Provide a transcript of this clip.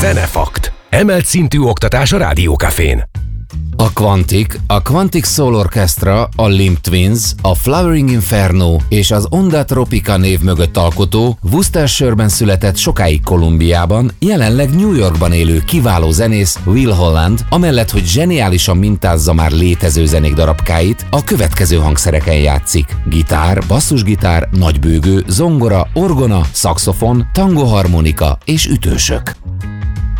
Zenefakt. Emelt szintű oktatás a Rádiókafén. A Quantic Soul Orchestra, a Limp Twins, a Flowering Inferno és az Onda Tropica név mögött alkotó, Worcestershire-ben született, sokáig Kolumbiában, jelenleg New Yorkban élő kiváló zenész Will Holland, amellett, hogy zseniálisan mintázza már létező zenék darabkáit, a következő hangszereken játszik: gitár, basszusgitár, nagybőgő, zongora, orgona, szaxofon, tangoharmonika és ütősök.